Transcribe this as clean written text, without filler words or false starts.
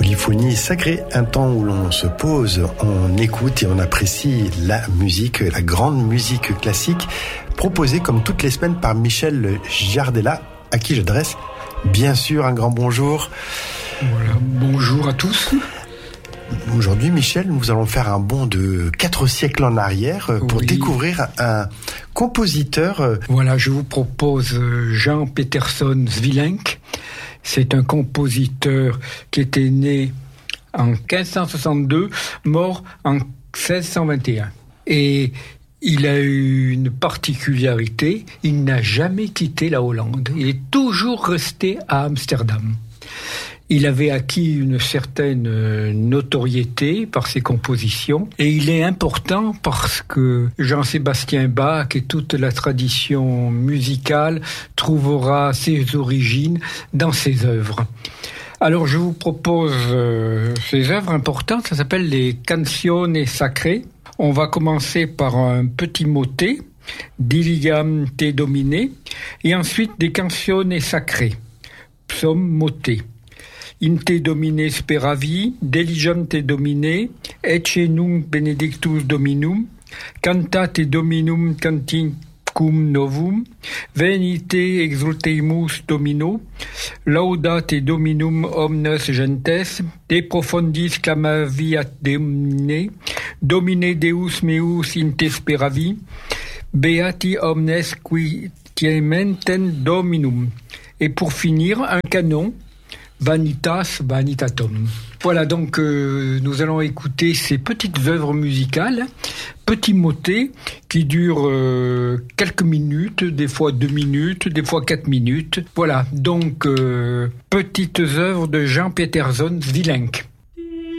Polyphonie sacrée, un temps où l'on se pose, on écoute et on apprécie la musique, la grande musique classique, proposée comme toutes les semaines par Michel Giardella, à qui j'adresse bien sûr un grand bonjour. Voilà, bonjour à tous. Aujourd'hui, Michel, nous allons faire un bond de 4 siècles en arrière pour découvrir un compositeur. Voilà, je vous propose Jean Peterson Svilenk. C'est un compositeur qui était né en 1562, mort en 1621. Et il a eu une particularité, il n'a jamais quitté la Hollande. Il est toujours resté à Amsterdam. Il avait acquis une certaine notoriété par ses compositions et il est important parce que Jean-Sébastien Bach et toute la tradition musicale trouvera ses origines dans ses œuvres. Alors je vous propose ces œuvres importantes, ça s'appelle les Canzoni Sacrées. On va commencer par un petit motet, Diligam te Domine, et ensuite des Canzoni Sacrées, psaume motet. In te domine speravi, diligam te domine, ecce nunc benedictus dominum, cantate dominum canticum novum, venite exultemus domino, laudate dominum omnes gentes, de profundis clamaviat domine, domine deus meus in te speravi, beati omnes qui tiementen dominum. Et pour finir, un canon, Vanitas Vanitatum. Voilà, donc nous allons écouter ces petites œuvres musicales, petits motets qui durent quelques minutes, des fois 2 minutes, des fois 4 minutes. Voilà, donc petites œuvres de Jean Peterson Svilenk.